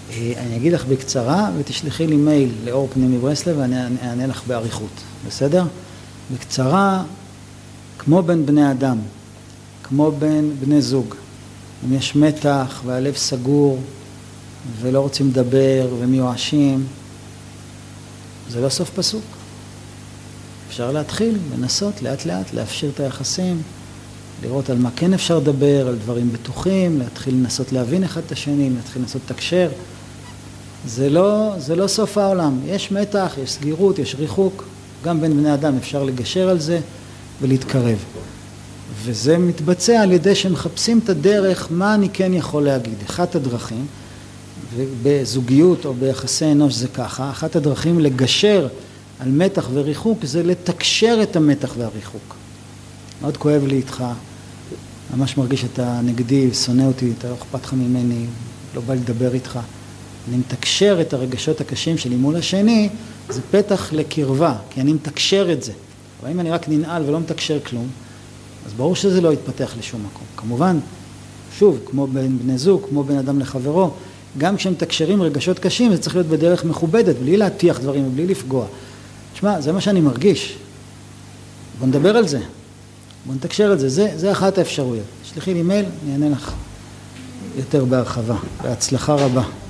אני אגיד לך בקצרה, ותשלחי לי מייל לאור פנימי ברסלב, ואני אענה לך בעריכות, בסדר? בקצרה, כמו בין בני אדם, כמו בין בני זוג. אם יש מתח והלב סגור, ולא רוצים לדבר ומיואשים, זה לא סוף פסוק. אפשר להתחיל, לנסות לאט לאט, להפשיר את היחסים, לראות על מה כן אפשר לדבר, על דברים בטוחים, להתחיל לנסות להבין אחד את השני, להתחיל לנסות לתקשר. זה לא סוף העולם. יש מתח, יש סגירות, יש ריחוק. גם בין בני אדם אפשר לגשר על זה ולהתקרב. וזה מתבצע על ידי שמחפשים את הדרך, מה אני כן יכול להגיד. אחת הדרכים, ובזוגיות או ביחסי אנוש זה ככה, אחת הדרכים לגשר על מתח וריחוק זה לתקשר את המתח והריחוק. מאוד כואב לי איתך, ממש מרגיש שאתה נגדי, שונא אותי, אתה לא אכפת לך ממני, לא בא לדבר איתך. אני מתקשר את הרגשות הקשים שלי מול השני, זה פתח לקרבה, כי אני מתקשר את זה. אבל אם אני רק ננעל ולא מתקשר כלום, אז ברור שזה לא יתפתח לשום מקום. כמובן, שוב, כמו בין בני זוג, כמו בין אדם לחברו, גם כשהם מתקשרים רגשות קשים, זה צריך להיות בדרך מכובדת, בלי להטיח דברים ובלי לפגוע. תשמע, זה מה שאני מרגיש. בוא נדבר על זה. בוא נתקשר את זה. זה אחת האפשרויות. שלחי לי מייל, אני אענה לך יותר בהרחבה. בהצלחה רבה.